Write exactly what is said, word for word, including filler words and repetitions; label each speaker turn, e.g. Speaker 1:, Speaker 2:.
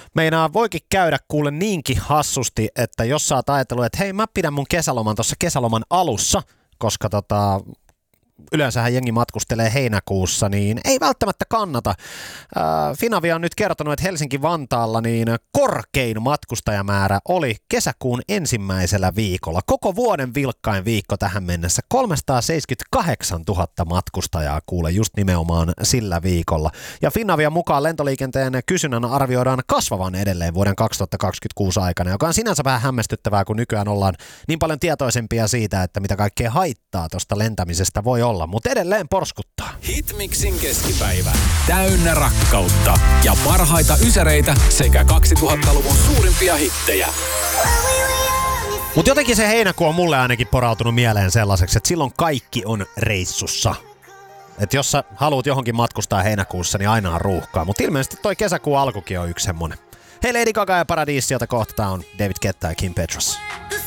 Speaker 1: Meinaa voikin käydä kuule niinkin hassusti, että jos sä oot ajatellut, että hei mä pidän mun kesäloman tuossa kesäloman alussa, koska tota... yleensähän jengi matkustelee heinäkuussa, niin ei välttämättä kannata. Finavia on nyt kertonut, että Helsinki-Vantaalla niin korkein matkustajamäärä oli kesäkuun ensimmäisellä viikolla. Koko vuoden vilkkain viikko tähän mennessä. kolmesataaseitsemänkymmentäkahdeksantuhatta matkustajaa kuule just nimenomaan sillä viikolla. Ja Finavian mukaan lentoliikenteen kysynnän arvioidaan kasvavan edelleen vuoden kaksituhattakaksikymmentäkuusi aikana, joka on sinänsä vähän hämmästyttävää, kun nykyään ollaan niin paljon tietoisempia siitä, että mitä kaikkea haittaa tuosta lentämisestä voi olla. Mutta edelleen porskuttaa.
Speaker 2: Hitmixin keskipäivä. Täynnä rakkautta ja parhaita ysäreitä sekä kaksituhattaluvun suurimpia hittejä.
Speaker 1: Mutta jotenkin se heinäkuu on mulle ainakin porautunut mieleen sellaiseksi, että silloin kaikki on reissussa. Että jos sä haluat johonkin matkustaa heinäkuussa, niin aina on ruuhkaa. Mutta ilmeisesti toi kesäkuun alkukin on yksi semmonen. Hei Lady Gaga ja Paradiisiota kohta, tää on David Guetta ja Kim Petras.